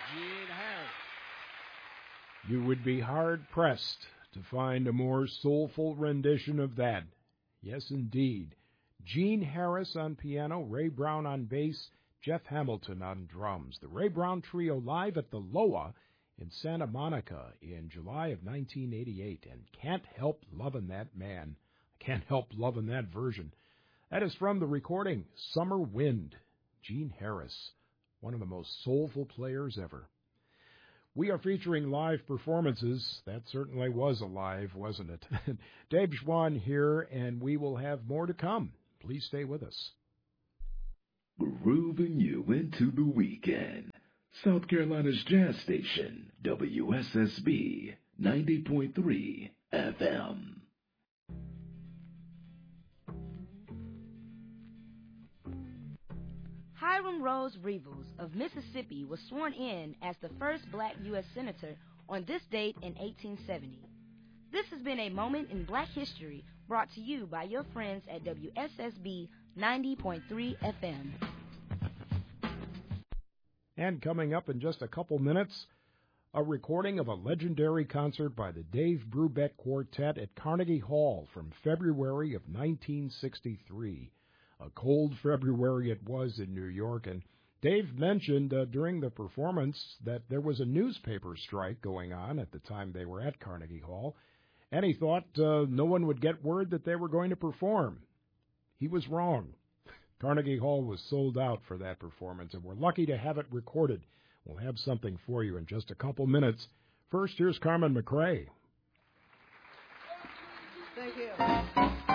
Gene Harris. You would be hard-pressed to find a more soulful rendition of that. Yes, indeed. Gene Harris on piano, Ray Brown on bass, Jeff Hamilton on drums. The Ray Brown Trio live at the Loa in Santa Monica in July of 1988. And can't help loving that man. I can't help loving that version. That is from the recording Summer Wind. Gene Harris, one of the most soulful players ever. We are featuring live performances. That certainly was a live, wasn't it? Dave Schwann here, and we will have more to come. Please stay with us. Grooving you into the weekend. South Carolina's jazz station, WSSB 90.3 FM. Hiram Rose Revels of Mississippi was sworn in as the first black U.S. Senator on this date in 1870. This has been a moment in black history brought to you by your friends at WSSB 90.3 FM. And coming up in just a couple minutes, a recording of a legendary concert by the Dave Brubeck Quartet at Carnegie Hall from February of 1963. A cold February it was in New York, and Dave mentioned during the performance that there was a newspaper strike going on at the time they were at Carnegie Hall, and he thought no one would get word that they were going to perform. He was wrong. Carnegie Hall was sold out for that performance, and we're lucky to have it recorded. We'll have something for you in just a couple minutes. First, here's Carmen McRae. Thank you.